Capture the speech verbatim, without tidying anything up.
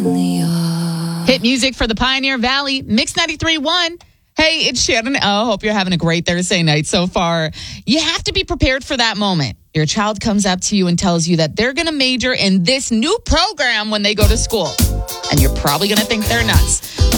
Hit music for the Pioneer Valley, Mix ninety-three point one. Hey, it's Shannon. Oh, hope you're having a great Thursday night so far. You have to be prepared for that moment. Your child comes up to you and tells you that they're going to major in this new program when they go to school. And you're probably going to think they're nuts.